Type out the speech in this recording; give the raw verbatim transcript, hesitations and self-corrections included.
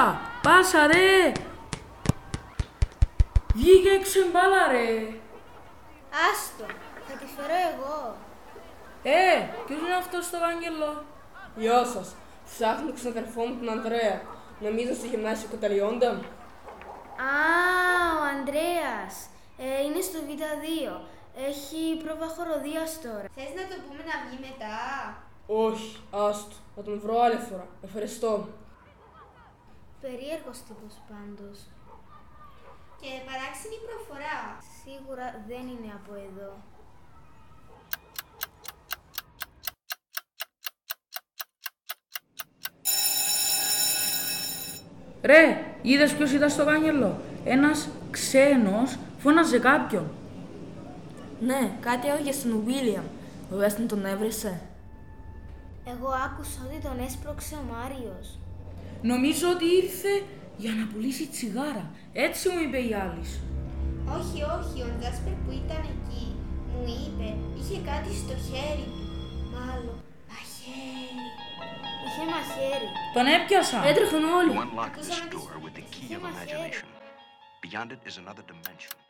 Πάσα! Πάσα ρε! Βγήκε έξω η μπάλα ρε! Άστο, θα τη φέρω εγώ. Ε, ποιος είναι αυτός στο άγγελο? Γεια σας. Ψάχνω τον ξαδερφό μου τον Ανδρέα. Νομίζω στο γυμνάσιο καταλλιώντα. Α, ο Ανδρέας. Ε, είναι στο Β δύο. Έχει πρόβα χοροδίας τώρα. Θες να το πούμε να βγει μετά? Όχι, άστο. Θα τον βρω άλλη φορά. Ευχαριστώ. Περίεργος τύπος πάντως. Και παράξενη προφορά. Σίγουρα δεν είναι από εδώ. Ρε, είδες ποιος ήταν στο άγγελο? Ένας ξένος φώναζε κάποιον. Ναι, κάτι έλεγε στον Βίλιαμ. Ο Weston τον έβρισε. Εγώ άκουσα ότι τον έσπρωξε ο Μάριος. Νομίζω ότι ήρθε για να πουλήσει τσιγάρα. Έτσι μου είπε η Άλις. Όχι, όχι, ο Τζάσπερ που ήταν εκεί μου είπε, είχε κάτι στο χέρι του. Μάλλον, μαχαίρι. Είχε μαχαίρι. Τον έπιασα. Έτρεχαν όλοι. You unlock this door with the key of imagination. Beyond it is another dimension.